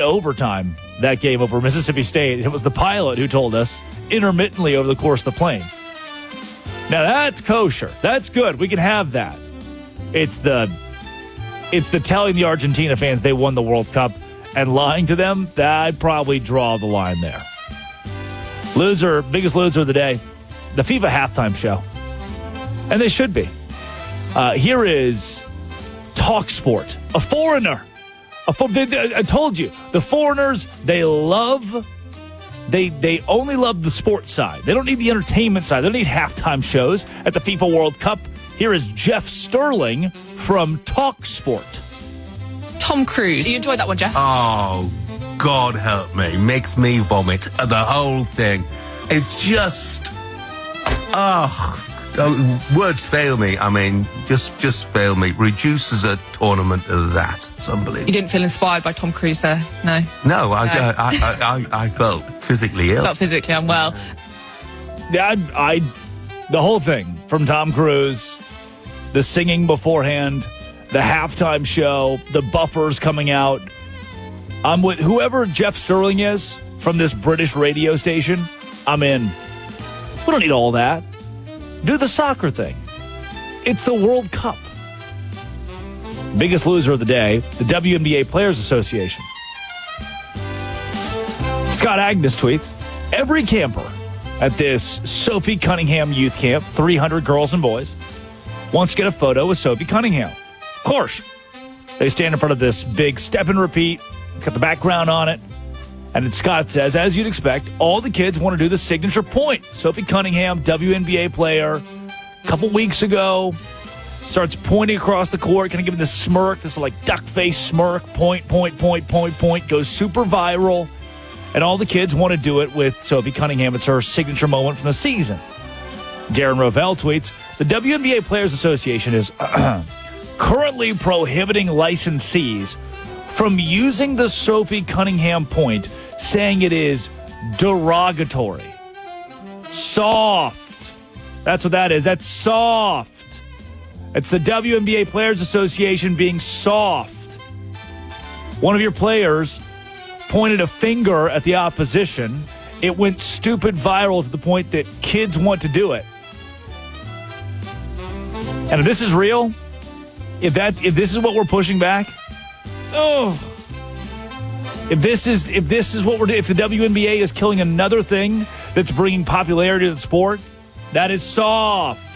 overtime, that game over Mississippi State. It was the pilot who told us intermittently over the course of the plane. Now, that's kosher. That's good. We can have that. It's the telling the Argentina fans they won the World Cup and lying to them. I'd probably draw the line there. Biggest loser of the day, the FIFA halftime show. And they should be. Here is TalkSport, a foreigner. I told you, the foreigners, they only love the sports side. They don't need the entertainment side. They don't need halftime shows at the FIFA World Cup. Here is Jeff Sterling from TalkSport. Tom Cruise. You enjoyed that one, Jeff? Oh, God help me. Makes me vomit. The whole thing. It's just... words fail me. I mean, just fail me. Reduces a tournament to that. It's unbelievable. You didn't feel inspired by Tom Cruise there? No? No, I felt physically ill. Felt physically unwell. Yeah, the whole thing, from Tom Cruise, the singing beforehand, the halftime show, the buffers coming out. I'm with whoever Jeff Sterling is from this British radio station. I'm in. We don't need all that. Do the soccer thing. It's the World Cup. Biggest loser of the day, the WNBA Players Association. Scott Agnes tweets, every camper at this Sophie Cunningham youth camp, 300 girls and boys, wants to get a photo with Sophie Cunningham. Of course. They stand in front of this big step and repeat. It's got the background on it. And Scott says, as you'd expect, all the kids want to do the signature point. Sophie Cunningham, WNBA player, a couple weeks ago, starts pointing across the court, kind of giving this smirk, this like duck face smirk, point, goes super viral. And all the kids want to do it with Sophie Cunningham. It's her signature moment from the season. Darren Rovell tweets, the WNBA Players Association is currently prohibiting licensees from using the Sophie Cunningham point, saying it is derogatory. Soft. That's what that is. That's soft. It's the WNBA Players Association being soft. One of your players pointed a finger at the opposition. It went stupid viral to the point that kids want to do it. And if this is real, if this is what we're pushing back, if the WNBA is killing another thing that's bringing popularity to the sport, that is soft.